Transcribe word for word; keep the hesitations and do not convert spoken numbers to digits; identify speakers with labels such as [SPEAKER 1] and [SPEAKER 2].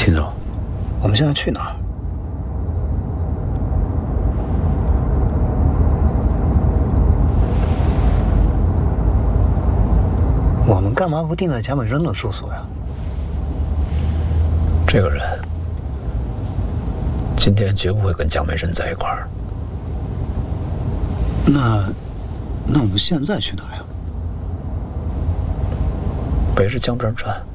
[SPEAKER 1] 秦总，我们现在去哪儿？我们干嘛不定在贾美珍的住所呀？
[SPEAKER 2] 这个人今天绝不会跟贾美珍在一块儿。
[SPEAKER 1] 那，那我们现在去哪呀？
[SPEAKER 2] 围着江边转。